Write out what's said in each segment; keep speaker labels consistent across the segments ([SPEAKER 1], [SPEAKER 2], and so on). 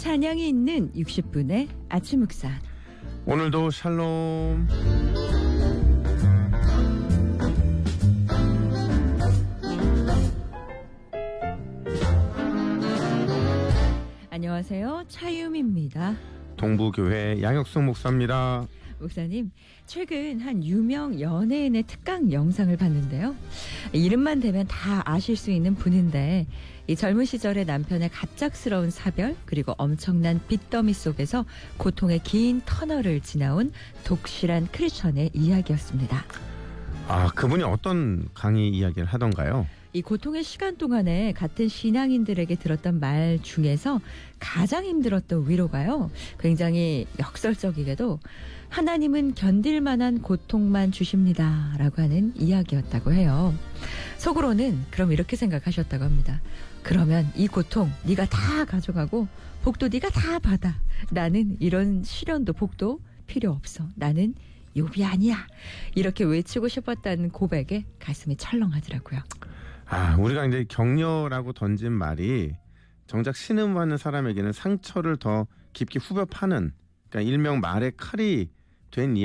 [SPEAKER 1] 찬양이 있는 60분의 아침 묵상.
[SPEAKER 2] 오늘도 샬롬.
[SPEAKER 1] 안녕하세요. 차유미입니다.
[SPEAKER 2] 동부교회 양혁승 목사입니다.
[SPEAKER 1] 목사님, 최근 한 유명 연예인의 특강 영상을 봤는데요. 이름만 대면 다 아실 수 있는 분인데 이 젊은 시절의 남편의 갑작스러운 사별 그리고 엄청난 빚더미 속에서 고통의 긴 터널을 지나온 독실한 크리스천의 이야기였습니다.
[SPEAKER 2] 아, 그분이 어떤 강의 이야기를 하던가요?
[SPEAKER 1] 이 고통의 시간 동안에 같은 신앙인들에게 들었던 말 중에서 가장 힘들었던 위로가요. 굉장히 역설적이게도 하나님은 견딜 만한 고통만 주십니다 라고 하는 이야기였다고 해요. 속으로는 그럼 이렇게 생각하셨다고 합니다. 그러면 이 고통 네가 다 가져가고 복도 네가 다 받아. 나는 이런 시련도 복도 필요 없어. 나는 욥이 아니야. 이렇게 외치고 싶었다는 고백에 가슴이 철렁하더라고요.
[SPEAKER 2] 아, 우리가 이제 격려라고 던진 말이 정작 신음하는 사람에게는 상처를 더 깊게 후벼 파는, 그러니까 일명 말의 칼이 된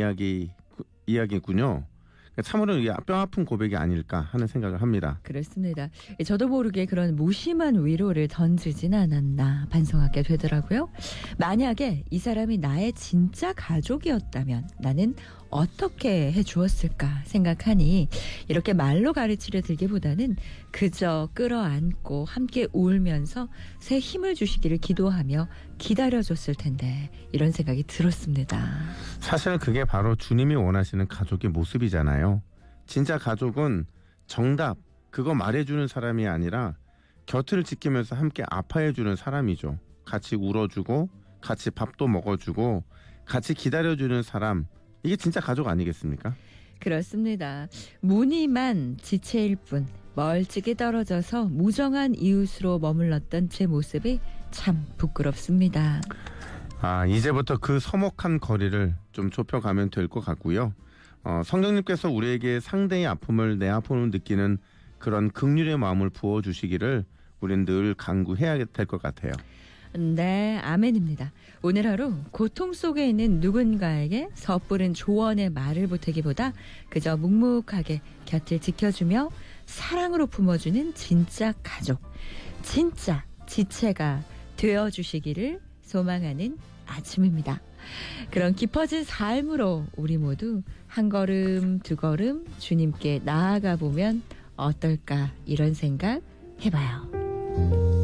[SPEAKER 2] 이야기군요. 참으로 뼈 아픈 고백이 아닐까 하는 생각을 합니다.
[SPEAKER 1] 그렇습니다. 저도 모르게 그런 무심한 위로를 던지진 않았나 반성하게 되더라고요. 만약에 이 사람이 나의 진짜 가족이었다면 나는 어떻게 해주었을까 생각하니 이렇게 말로 가르치려 들기보다는 그저 끌어안고 함께 울면서 새 힘을 주시기를 기도하며 기다려줬을 텐데 이런 생각이 들었습니다.
[SPEAKER 2] 사실 그게 바로 주님이 원하시는 가족의 모습이잖아요. 진짜 가족은 정답, 그거 말해주는 사람이 아니라 곁을 지키면서 함께 아파해주는 사람이죠. 같이 울어주고 같이 밥도 먹어주고 같이 기다려주는 사람, 이게 진짜 가족 아니겠습니까?
[SPEAKER 1] 그렇습니다. 무늬만 지체일 뿐 멀찍이 떨어져서 무정한 이웃으로 머물렀던 제 모습이 참 부끄럽습니다.
[SPEAKER 2] 아, 이제부터 그 서먹한 거리를 좀 좁혀가면 될 것 같고요. 성령님께서 우리에게 상대의 아픔을 내 아픔을 느끼는 그런 긍휼의 마음을 부어주시기를 우리는 늘 간구해야 될 것 같아요.
[SPEAKER 1] 네, 아멘입니다. 오늘 하루 고통 속에 있는 누군가에게 섣부른 조언의 말을 보태기보다 그저 묵묵하게 곁을 지켜주며 사랑으로 품어주는 진짜 가족, 진짜 지체가 되어주시기를 소망하는 아침입니다. 그런 깊어진 삶으로 우리 모두 한 걸음 두 걸음 주님께 나아가 보면 어떨까 이런 생각 해봐요.